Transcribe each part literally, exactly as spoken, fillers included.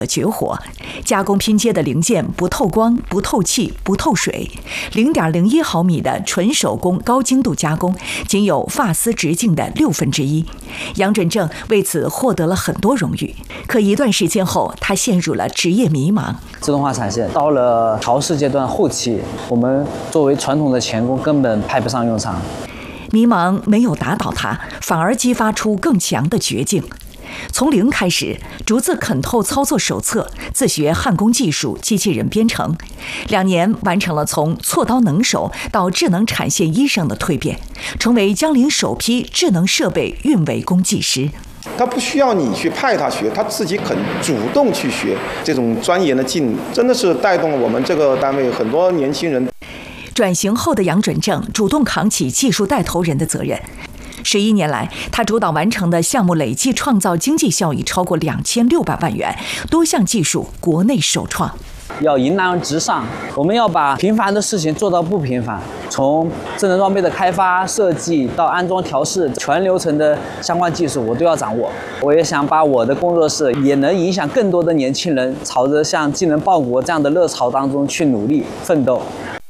绝活，加工拼接的零件不透光、不透气、不透水，零点零一毫米的纯手工高精度加工，仅有发丝直径的六分之一。杨准正为此获得了很多荣誉。可一段时间后，他陷入了职业迷茫。 自动化产线到了潮试阶段后期，我们作为传统的钳工根本派不上用场。 迷茫没有打倒他，反而激发出更强的绝境。从零开始，逐字啃透操作手册，自学焊工技术、机器人编程，两年完成了从锉刀能手到智能产线医生的蜕变，成为江铃首批智能设备运维工技师。 他不需要你去派他学，他自己肯主动去学，这种钻研的劲真的是带动了我们这个单位很多年轻人。 转型后的杨准正主动扛起技术带头人的责任。十一年来，他主导完成的项目累计创造经济效益超过两千六百万元，多项技术国内首创。 要迎难而直上，我们要把平凡的事情做到不平凡。从智能装备的开发、设计到安装、调试，全流程的相关技术我都要掌握。我也想把我的工作室也能影响更多的年轻人，朝着像技能报国这样的热潮当中去努力奋斗。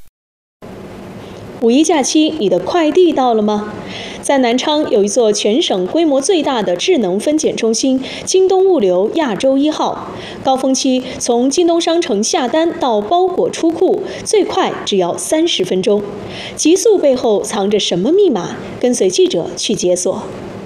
五一假期，你的快递到了吗？在南昌有一座全省规模最大的智能分拣中心——京东物流亚洲一号。高峰期，从京东商城下单到包裹出库，最快只要三十分钟。极速背后藏着什么密码？跟随记者去解锁。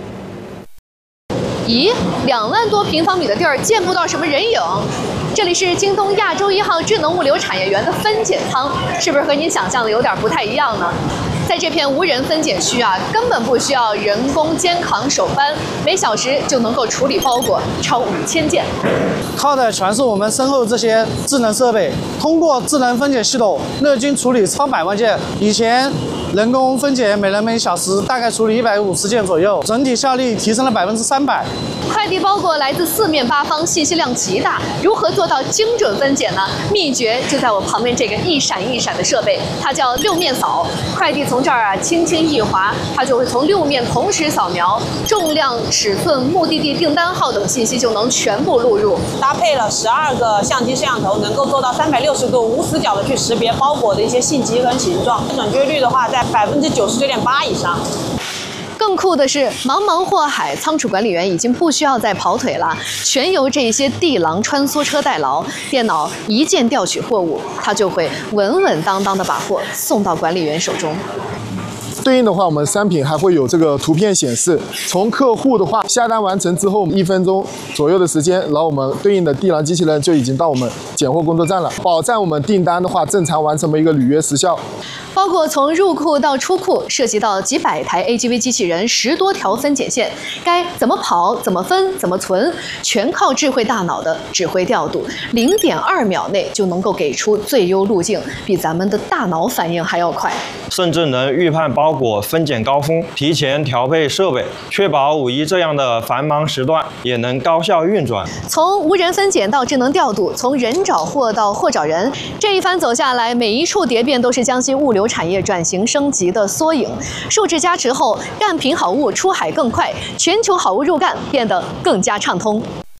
咦，两万多平方米的地儿见不到什么人影。这里是京东亚洲一号智能物流产业园的分拣仓，是不是和你想象的有点不太一样呢？在这片无人分拣区啊，根本不需要人工肩扛手搬，每小时就能够处理包裹超五千件。 靠的全是我们身后这些智能设备，通过智能分拣系统，日均处理超百万件。以前人工分拣每人每小时大概处理一百五十件左右，整体效率提升了百分之三百。 快递包裹来自四面八方，信息量极大，如何做到精准分拣呢？秘诀就在我旁边这个一闪一闪的设备，它叫六面扫。快递从这儿啊轻轻一划，它就会从六面同时扫描，重量、尺寸、目的地订单号等信息就能全部录入。 搭配了十二个相机摄像头，能够做到三百六十度无死角的去识别包裹的一些信息跟形状，准确率的话在百分之九十九点八以上。 更酷的是，茫茫货海，仓储管理员已经不需要再跑腿了，全由这些地廊穿梭车代劳。电脑一键调取货物，它就会稳稳当当的把货送到管理员手中。 对应的话，我们商品还会有这个图片显示。从客户的话下单完成之后，一分钟左右的时间，然后我们对应的地廊机器人就已经到我们拣货工作站了，保障我们订单的话正常完成的一个履约时效。 包括从入库到出库，涉及到几百台 A G V 机器人，十多条分拣线，该怎么跑、怎么分、怎么存，全靠智慧大脑的指挥调度，零点二秒内就能够给出最优路径，比咱们的大脑反应还要快。 甚至能预判包裹分拣高峰，提前调配设备，确保五一这样的繁忙时段也能高效运转。 从无人分拣到智能调度，从人找货到货找人，这一番走下来，每一处蝶变都是江西物流产业转型升级的缩影。数字加持后，干平好物出海更快，全球好物入干变得更加畅通。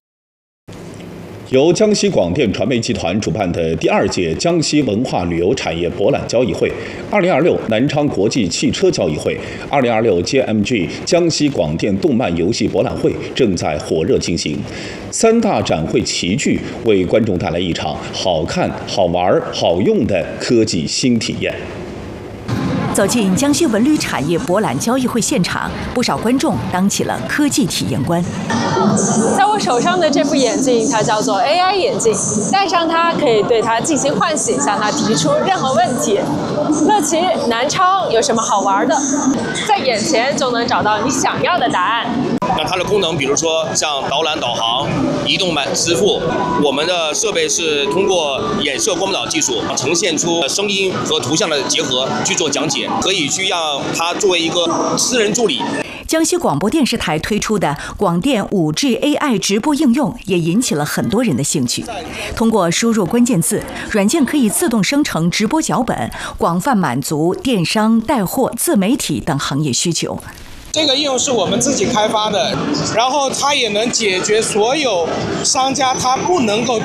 由江西广电传媒集团主办的第二届江西文化旅游产业博览交易会、二零二六南昌国际汽车交易会、二零二六 J M G 江西广电动漫游戏博览会正在火热进行，三大展会齐聚，为观众带来一场好看、好玩、好用的科技新体验。 走进江西文旅产业博览交易会现场，不少观众当起了科技体验官。 在我手上的这副眼镜，它叫做 A I 眼镜，戴上它可以对它进行唤醒，向它提出任何问题。乐奇，南昌有什么好玩的？在眼前就能找到你想要的答案。 那它的功能，比如说像导览、导航、移动买支付，我们的设备是通过衍射光导技术，呈现出声音和图像的结合去做讲解，可以去让它作为一个私人助理。 江西广播电视台推出的广电 五 G A I 直播应用也引起了很多人的兴趣。通过输入关键字，软件可以自动生成直播脚本，广泛满足电商、带货、自媒体等行业需求。 这个应用是我们自己开发的，然后它也能解决所有商家他不能够